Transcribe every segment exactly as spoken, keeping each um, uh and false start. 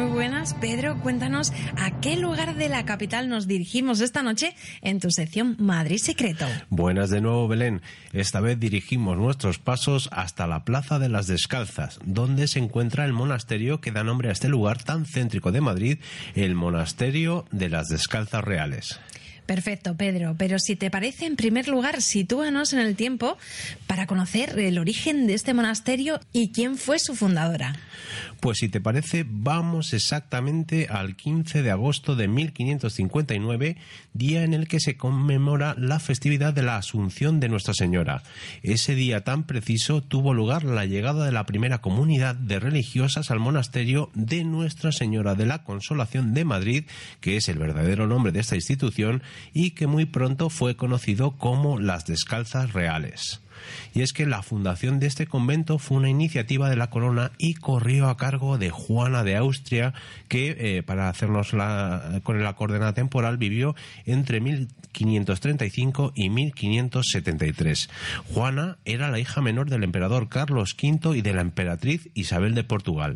muy buenas. Pedro, cuéntanos a qué lugar de la capital nos dirigimos esta noche en tu sección Madrid Secreto. Buenas de nuevo, Belén. Esta vez dirigimos nuestros pasos hasta la Plaza de las Descalzas, donde se encuentra el monasterio que da nombre a este lugar tan céntrico de Madrid, el Monasterio de las Descalzas Reales. Perfecto, Pedro, pero si te parece, en primer lugar, sitúanos en el tiempo para conocer el origen de este monasterio y quién fue su fundadora. Pues si te parece, vamos exactamente al quince de agosto de mil quinientos cincuenta y nueve, día en el que se conmemora la festividad de la Asunción de Nuestra Señora. Ese día tan preciso tuvo lugar la llegada de la primera comunidad de religiosas al monasterio de Nuestra Señora de la Consolación de Madrid, que es el verdadero nombre de esta institución, y que muy pronto fue conocido como las Descalzas Reales. Y es que la fundación de este convento fue una iniciativa de la corona y corrió a cargo de Juana de Austria, que, eh, para hacernos la, con la coordenada temporal, vivió entre mil quinientos treinta y cinco y mil quinientos setenta y tres. Juana era la hija menor del emperador Carlos quinto y de la emperatriz Isabel de Portugal.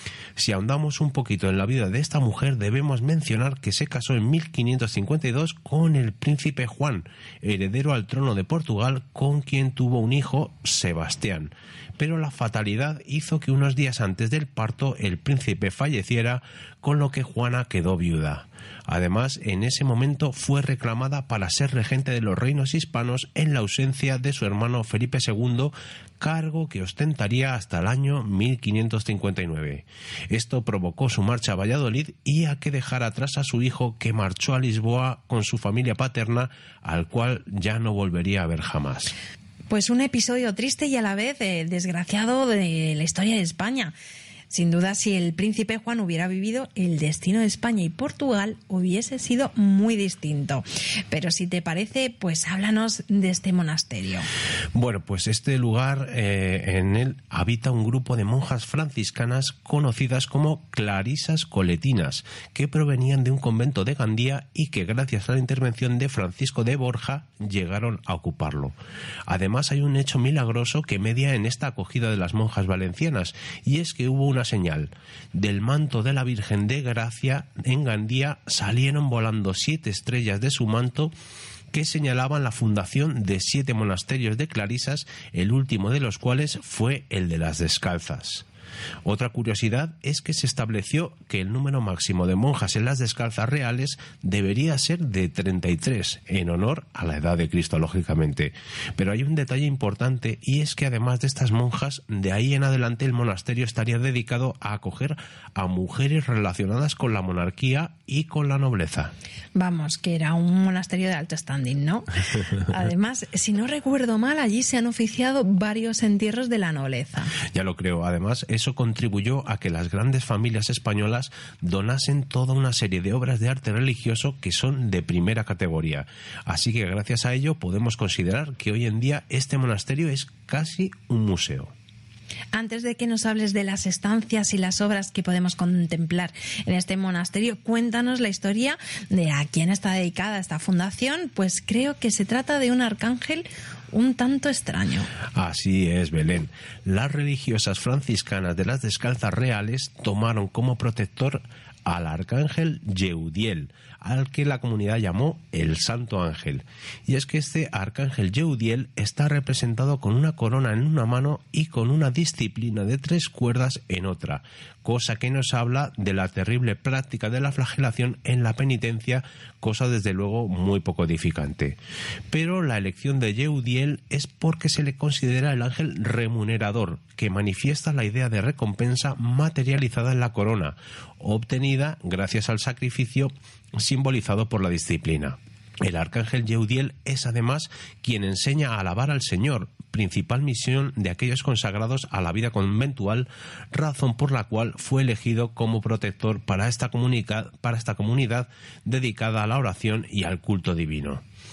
Si ahondamos un poquito en la vida de esta mujer, debemos mencionar que se casó en mil quinientos cincuenta y dos con el príncipe Juan, heredero al trono de Portugal, con quien tuvo un hijo, Sebastián. Pero la fatalidad hizo que unos días antes del parto el príncipe falleciera, con lo que Juana quedó viuda. Además, en ese momento fue reclamada para ser regente de los reinos hispanos en la ausencia de su hermano Felipe segundo, cargo que ostentaría hasta el año mil quinientos cincuenta y nueve. Esto provocó su marcha a Valladolid y a que dejara atrás a su hijo, que marchó a Lisboa con su familia paterna, al cual ya no volvería a ver jamás. Pues un episodio triste y a la vez eh, desgraciado de la historia de España. Sin duda, si el príncipe Juan hubiera vivido, el destino de España y Portugal hubiese sido muy distinto. Pero si te parece, pues háblanos de este monasterio. Bueno, pues este lugar, eh, en él habita un grupo de monjas franciscanas conocidas como clarisas coletinas, que provenían de un convento de Gandía y que, gracias a la intervención de Francisco de Borja, llegaron a ocuparlo. Además, hay un hecho milagroso que media en esta acogida de las monjas valencianas, y es que hubo una señal. Del manto de la Virgen de Gracia en Gandía salieron volando siete estrellas de su manto, que señalaban la fundación de siete monasterios de clarisas, el último de los cuales fue el de las Descalzas. Otra curiosidad es que se estableció que el número máximo de monjas en las Descalzas Reales debería ser de treinta y tres, en honor a la edad de Cristo, lógicamente. Pero hay un detalle importante, y es que además de estas monjas, de ahí en adelante el monasterio estaría dedicado a acoger a mujeres relacionadas con la monarquía y con la nobleza. Vamos, que era un monasterio de alto standing, ¿no? Además, si no recuerdo mal, allí se han oficiado varios entierros de la nobleza. Ya lo creo. Además, eso contribuyó a que las grandes familias españolas donasen toda una serie de obras de arte religioso que son de primera categoría. Así que gracias a ello podemos considerar que hoy en día este monasterio es casi un museo. Antes de que nos hables de las estancias y las obras que podemos contemplar en este monasterio, cuéntanos la historia de a quién está dedicada esta fundación, pues creo que se trata de un arcángel un tanto extraño. Así es, Belén. Las religiosas franciscanas de las Descalzas Reales tomaron como protector al arcángel Yeudiel, al que la comunidad llamó el Santo Ángel. Y es que este arcángel Yeudiel está representado con una corona en una mano y con una disciplina de tres cuerdas en otra, cosa que nos habla de la terrible práctica de la flagelación en la penitencia, cosa desde luego muy poco edificante. Pero la elección de Yeudiel es porque se le considera el ángel remunerador, que manifiesta la idea de recompensa materializada en la corona, obtenida gracias al sacrificio simbolizado por la disciplina. El arcángel Yeudiel es además quien enseña a alabar al Señor, principal misión de aquellos consagrados a la vida conventual, razón por la cual fue elegido como protector para esta comunidad, para esta comunidad dedicada a la oración y al culto divino.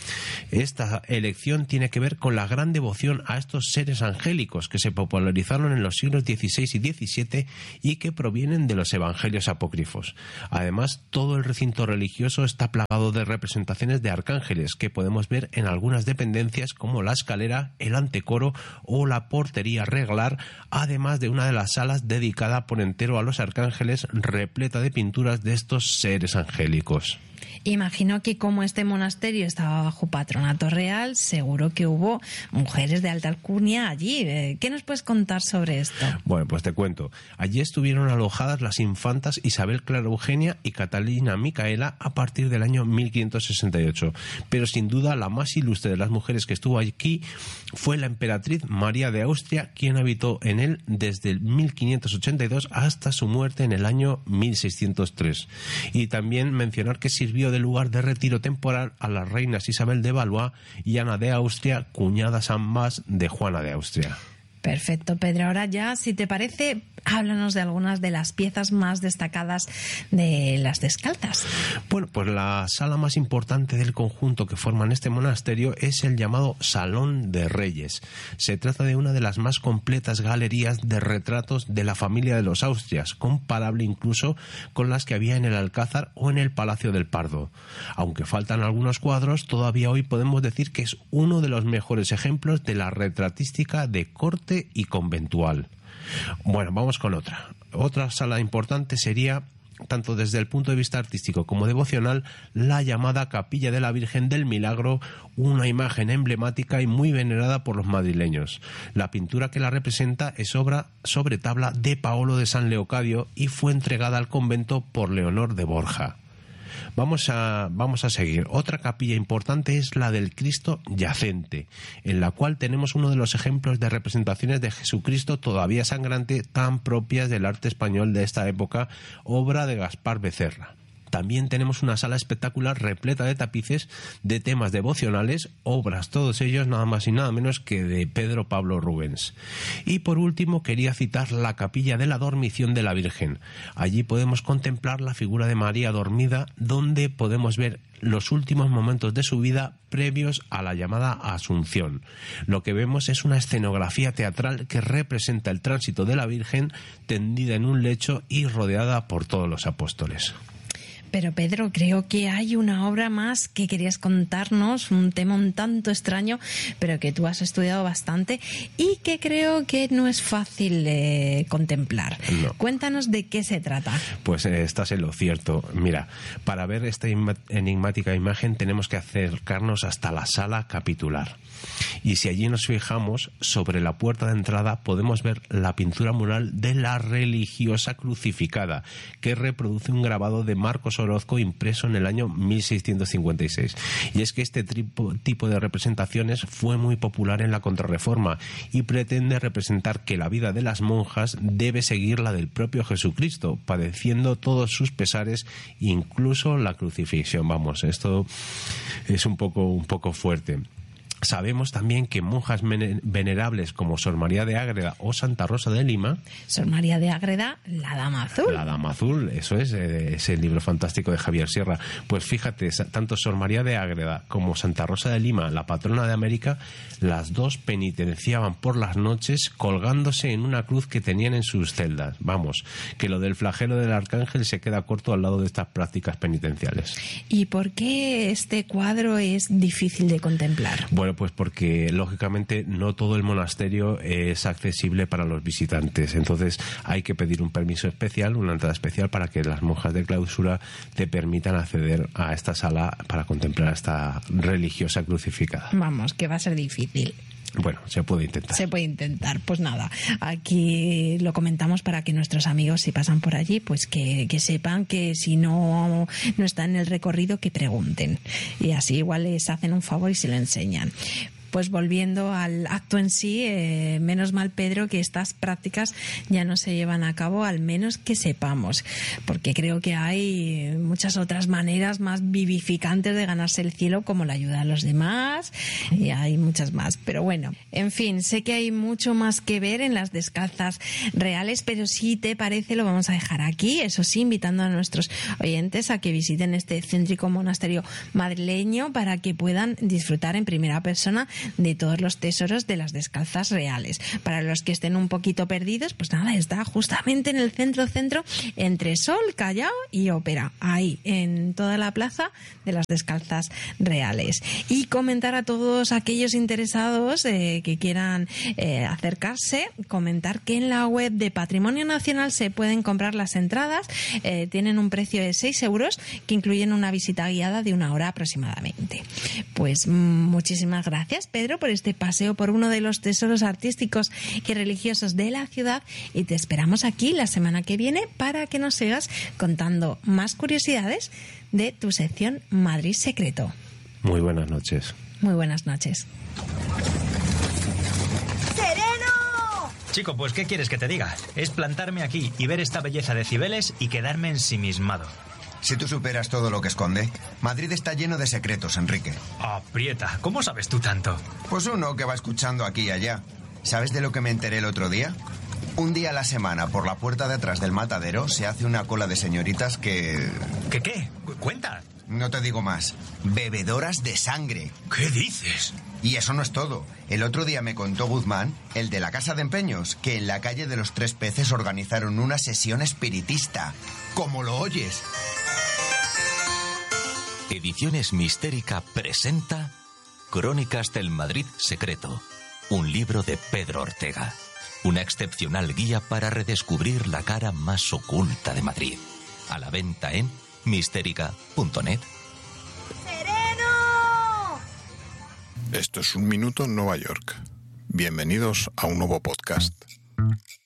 Esta elección tiene que ver con la gran devoción a estos seres angélicos que se popularizaron en los siglos dieciséis y diecisiete y que provienen de los evangelios apócrifos. Además, todo el recinto religioso está plagado de representaciones de arcángeles que podemos ver en algunas dependencias como la escalera, el antecoro o la portería reglar, además de una de las salas dedicada por entero a los arcángeles, repleta de pinturas de estos seres angélicos. Imagino que como este monasterio estaba bajo patronato real, seguro que hubo mujeres de alta alcurnia allí. ¿Qué nos puedes contar sobre esto? Bueno, pues te cuento. Allí estuvieron alojadas las infantas Isabel Clara Eugenia y Catalina Micaela a partir del año mil quinientos sesenta y ocho. Pero sin duda la más ilustre de las mujeres que estuvo aquí fue la emperatriz María de Austria, quien habitó en él desde el mil quinientos ochenta y dos hasta su muerte en el año mil seiscientos tres. Y también mencionar que sirvió de lugar de retiro temporal a las reinas Isabel de Valois y Ana de Austria, cuñadas ambas de Juana de Austria. Perfecto, Pedro. Ahora ya, si te parece, háblanos de algunas de las piezas más destacadas de las descalzas. Bueno, pues la sala más importante del conjunto que forman este monasterio es el llamado Salón de Reyes. Se trata de una de las más completas galerías de retratos de la familia de los Austrias, comparable incluso con las que había en el Alcázar o en el Palacio del Pardo. Aunque faltan algunos cuadros, todavía hoy podemos decir que es uno de los mejores ejemplos de la retratística de corte y conventual. Bueno, vamos con otra. Otra sala importante sería, tanto desde el punto de vista artístico como devocional, la llamada Capilla de la Virgen del Milagro, una imagen emblemática y muy venerada por los madrileños. La pintura que la representa es obra sobre tabla de Paolo de San Leocadio y fue entregada al convento por Leonor de Borja. Vamos a, vamos a seguir. Otra capilla importante es la del Cristo Yacente, en la cual tenemos uno de los ejemplos de representaciones de Jesucristo todavía sangrante tan propias del arte español de esta época, obra de Gaspar Becerra. También tenemos una sala espectacular repleta de tapices de temas devocionales, obras todos ellos nada más y nada menos que de Pedro Pablo Rubens. Y por último quería citar la Capilla de la Dormición de la Virgen. Allí podemos contemplar la figura de María dormida, donde podemos ver los últimos momentos de su vida previos a la llamada Asunción. Lo que vemos es una escenografía teatral que representa el tránsito de la Virgen tendida en un lecho y rodeada por todos los apóstoles. Pero Pedro, creo que hay una obra más que querías contarnos, un tema un tanto extraño, pero que tú has estudiado bastante y que creo que no es fácil de contemplar. No. Cuéntanos de qué se trata. Pues eh, estás en lo cierto. Mira, para ver esta enigmática imagen tenemos que acercarnos hasta la sala capitular. Y si allí nos fijamos, sobre la puerta de entrada podemos ver la pintura mural de la religiosa crucificada, que reproduce un grabado de Marcos Orozco impreso en el año mil seiscientos cincuenta y seis. Y es que este tipo, tipo de representaciones fue muy popular en la Contrarreforma y pretende representar que la vida de las monjas debe seguir la del propio Jesucristo, padeciendo todos sus pesares, incluso la crucifixión. Vamos, esto es un poco, un poco fuerte. Sabemos también que monjas venerables como Sor María de Ágreda o Santa Rosa de Lima... Sor María de Ágreda, la Dama Azul. La Dama Azul, eso es, es el libro fantástico de Javier Sierra. Pues fíjate, tanto Sor María de Ágreda como Santa Rosa de Lima, la patrona de América, las dos penitenciaban por las noches colgándose en una cruz que tenían en sus celdas. Vamos, que lo del flagelo del arcángel se queda corto al lado de estas prácticas penitenciales. ¿Y por qué este cuadro es difícil de contemplar? Bueno, pues porque lógicamente no todo el monasterio es accesible para los visitantes, entonces hay que pedir un permiso especial, una entrada especial para que las monjas de clausura te permitan acceder a esta sala para contemplar a esta religiosa crucificada. Vamos, que va a ser difícil. Bueno, se puede intentar. Se puede intentar. Pues nada, aquí lo comentamos para que nuestros amigos, si pasan por allí, pues que, que sepan que si no, no está en el recorrido, que pregunten. Y así igual les hacen un favor y se lo enseñan. Pues volviendo al acto en sí, eh, menos mal, Pedro, que estas prácticas ya no se llevan a cabo, al menos que sepamos, porque creo que hay muchas otras maneras más vivificantes de ganarse el cielo, como la ayuda a los demás, y hay muchas más. Pero bueno, en fin, sé que hay mucho más que ver en las descalzas reales, pero si te parece lo vamos a dejar aquí, eso sí, invitando a nuestros oyentes a que visiten este céntrico monasterio madrileño para que puedan disfrutar en primera persona de todos los tesoros de las descalzas reales. Para los que estén un poquito perdidos, pues nada, está justamente en el centro centro entre Sol, Callao y Ópera, ahí en toda la plaza de las descalzas reales. Y comentar a todos aquellos interesados eh, que quieran eh, acercarse, comentar que en la web de Patrimonio Nacional se pueden comprar las entradas, eh, tienen un precio de seis euros que incluyen una visita guiada de una hora aproximadamente. Pues muchísimas gracias, Pedro, por este paseo por uno de los tesoros artísticos y religiosos de la ciudad, y te esperamos aquí la semana que viene para que nos sigas contando más curiosidades de tu sección Madrid Secreto. Muy buenas noches. Muy buenas noches. ¡Sereno! Chico, pues ¿qué quieres que te diga? Es plantarme aquí y ver esta belleza de Cibeles y quedarme ensimismado. Si tú superas todo lo que esconde, Madrid está lleno de secretos, Enrique. Aprieta, ¿cómo sabes tú tanto? Pues uno que va escuchando aquí y allá. ¿Sabes de lo que me enteré el otro día? Un día a la semana, por la puerta de atrás del matadero, se hace una cola de señoritas que... ¿Qué qué? Cuenta. No te digo más. Bebedoras de sangre. ¿Qué dices? Y eso no es todo. El otro día me contó Guzmán, el de la Casa de Empeños, que en la calle de los Tres Peces organizaron una sesión espiritista. ¡Como lo oyes! Ediciones Mistérica presenta Crónicas del Madrid Secreto, un libro de Pedro Ortega, una excepcional guía para redescubrir la cara más oculta de Madrid. A la venta en mistérica punto net. ¡Sereno! Esto es Un Minuto en Nueva York. Bienvenidos a un nuevo podcast.